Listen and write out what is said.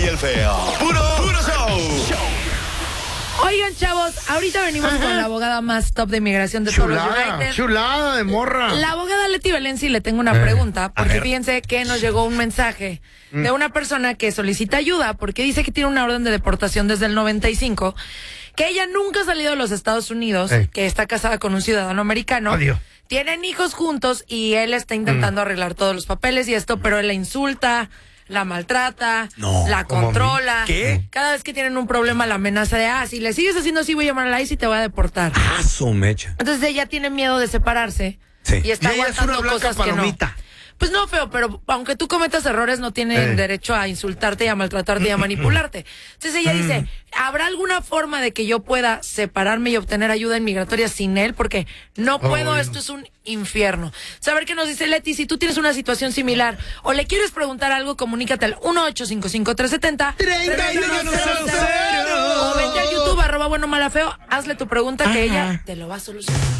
el feo. Puro show. Oigan, chavos, ahorita venimos con la abogada más top de inmigración de todos los United. Chulada de morra. La abogada Leti Valenci le tengo una pregunta, porque fíjense que nos llegó un mensaje de una persona que solicita ayuda porque dice que tiene una orden de deportación desde el 95, que ella nunca ha salido de los Estados Unidos, que está casada con un ciudadano americano. Adiós. Tienen hijos juntos y él está intentando arreglar todos los papeles y esto, pero él la insulta, la maltrata, la controla. ¿Qué? Cada vez que tienen un problema la amenaza de, si le sigues haciendo así voy a llamar a la ICE y te voy a deportar. Su mecha. Entonces ella tiene miedo de separarse y está Y ella es aguantando una blanca cosas palomita. que no. Pues no, feo, pero aunque tú cometas errores no tienen derecho a insultarte y a maltratarte y a manipularte. Entonces ella dice, ¿habrá alguna forma de que yo pueda separarme y obtener ayuda inmigratoria sin él? Porque no puedo, esto es un infierno. Saber qué nos dice Leti, si tú tienes una situación similar o le quieres preguntar algo, comunícate al 1-855-370-3100 o vete al YouTube, @buenomalafeo, hazle tu pregunta que ella te lo va a solucionar.